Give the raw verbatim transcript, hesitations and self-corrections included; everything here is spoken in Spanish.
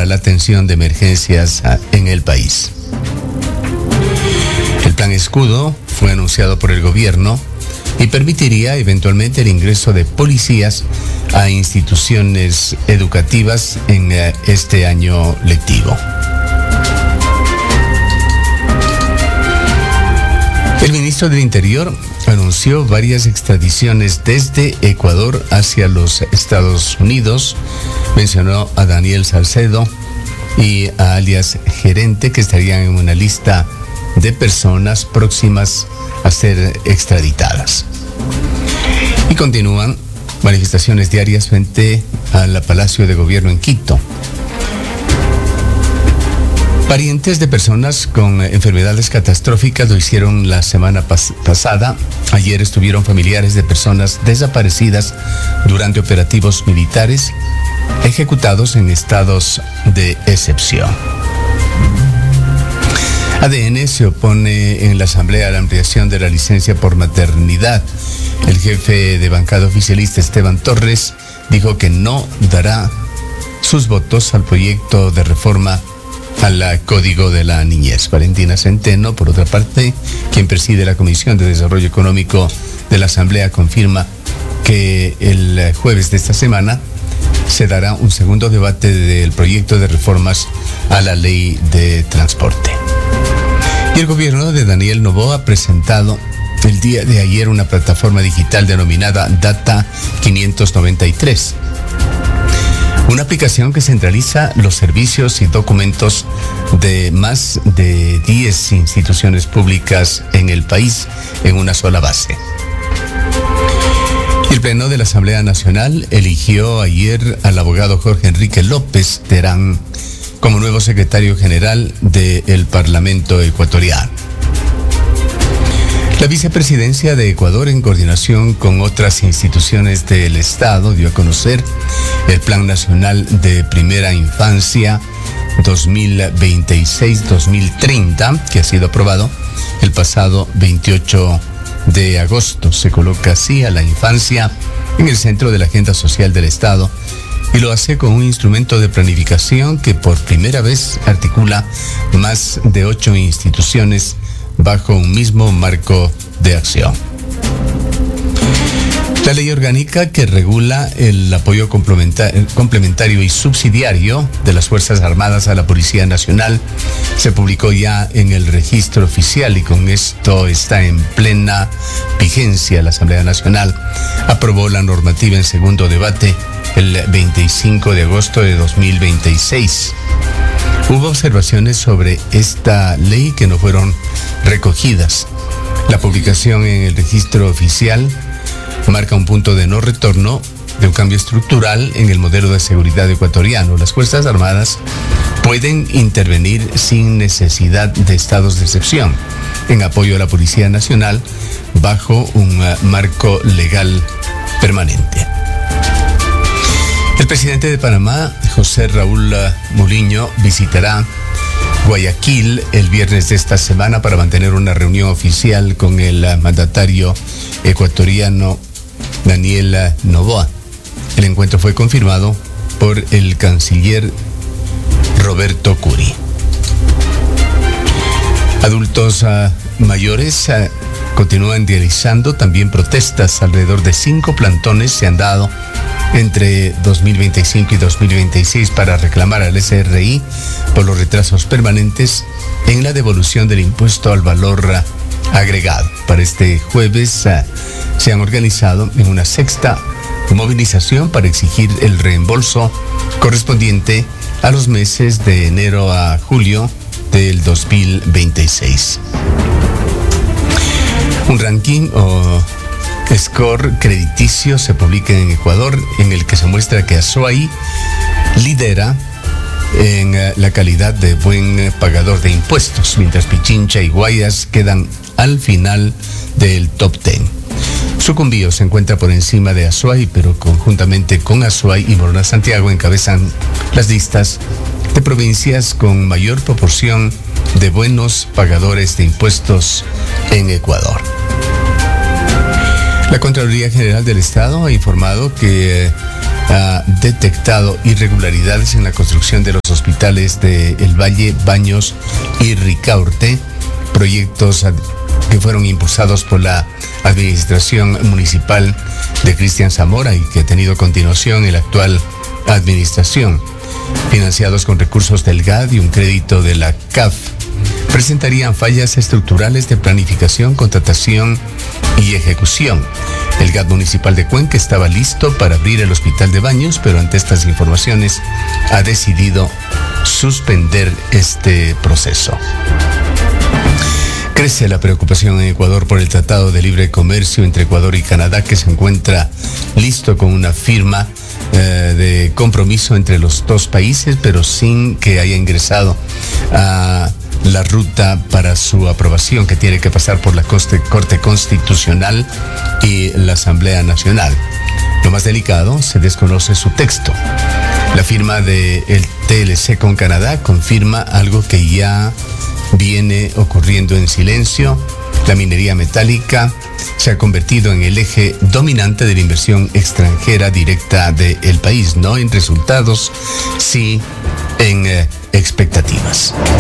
para la atención de emergencias en el país. El plan Escudo fue anunciado por el gobierno y permitiría eventualmente el ingreso de policías a instituciones educativas en este año lectivo. El ministro del Interior anunció varias extradiciones desde Ecuador hacia los Estados Unidos. Mencionó a Daniel Salcedo y a alias Gerente, que estarían en una lista de personas próximas a ser extraditadas. Y continúan manifestaciones diarias frente al Palacio de Gobierno en Quito. Parientes de personas con enfermedades catastróficas lo hicieron la semana pas- pasada. Ayer estuvieron familiares de personas desaparecidas durante operativos militares ejecutados en estados de excepción. A D N se opone en la Asamblea a la ampliación de la licencia por maternidad. El jefe de bancada oficialista, Esteban Torres, dijo que no dará sus votos al proyecto de reforma al Código de la Niñez. Valentina Centeno, por otra parte, quien preside la Comisión de Desarrollo Económico de la Asamblea, confirma que el jueves de esta semana se dará un segundo debate del proyecto de reformas a la ley de transporte. Y el gobierno de Daniel Noboa ha presentado el día de ayer una plataforma digital denominada Data quinientos noventa y tres. Una aplicación que centraliza los servicios y documentos de más de diez instituciones públicas en el país en una sola base. El Pleno de la Asamblea Nacional eligió ayer al abogado Jorge Enrique López Terán como nuevo secretario general del Parlamento ecuatoriano. La vicepresidencia de Ecuador, en coordinación con otras instituciones del Estado, dio a conocer el Plan Nacional de Primera Infancia dos mil veintiséis a dos mil treinta, que ha sido aprobado el pasado veintiocho de agosto. Se coloca así a la infancia en el centro de la agenda social del Estado y lo hace con un instrumento de planificación que por primera vez articula más de ocho instituciones bajo un mismo marco de acción. La ley orgánica que regula el apoyo complementario y subsidiario de las Fuerzas Armadas a la Policía Nacional se publicó ya en el registro oficial y con esto está en plena vigencia. La Asamblea Nacional aprobó la normativa en segundo debate el veinticinco de agosto de dos mil veintiséis. Hubo observaciones sobre esta ley que no fueron recogidas. La publicación en el registro oficial marca un punto de no retorno de un cambio estructural en el modelo de seguridad ecuatoriano. Las Fuerzas Armadas pueden intervenir sin necesidad de estados de excepción en apoyo a la Policía Nacional bajo un uh, marco legal permanente. El presidente de Panamá, José Raúl Muliño, visitará Guayaquil el viernes de esta semana para mantener una reunión oficial con el mandatario ecuatoriano Daniel Noboa. El encuentro fue confirmado por el canciller Roberto Curi. Adultos uh, mayores uh, continúan realizando también protestas. Alrededor de cinco plantones se han dado entre dos mil veinticinco y dos mil veintiséis para reclamar al S R I por los retrasos permanentes en la devolución del impuesto al valor uh, agregado. Para este jueves uh, se han organizado en una sexta movilización para exigir el reembolso correspondiente a los meses de enero a julio del dos mil veintiséis. Un ranking o score crediticio se publica en Ecuador en el que se muestra que Azuay lidera en la calidad de buen pagador de impuestos, mientras Pichincha y Guayas quedan al final del top ten. Sucumbío se encuentra por encima de Azuay, pero conjuntamente con Azuay y Morona Santiago encabezan las listas de provincias con mayor proporción de buenos pagadores de impuestos en Ecuador. La Contraloría General del Estado ha informado que ha detectado irregularidades en la construcción de los hospitales de El Valle, Baños y Ricaurte, proyectos que fueron impulsados por la administración municipal de Cristian Zamora y que ha tenido continuación en la actual administración, financiados con recursos del G A D y un crédito de la C A F. Presentarían fallas estructurales de planificación, contratación y ejecución. El G A D municipal de Cuenca estaba listo para abrir el hospital de Baños, pero ante estas informaciones ha decidido suspender este proceso. Crece la preocupación en Ecuador por el Tratado de Libre Comercio entre Ecuador y Canadá, que se encuentra listo con una firma eh, de compromiso entre los dos países, pero sin que haya ingresado a la ruta para su aprobación, que tiene que pasar por la Corte Constitucional y la Asamblea Nacional. Lo más delicado, se desconoce su texto. La firma del T L C con Canadá confirma algo que ya viene ocurriendo en silencio. La minería metálica se ha convertido en el eje dominante de la inversión extranjera directa del país, no en resultados, sí en eh, expectativas.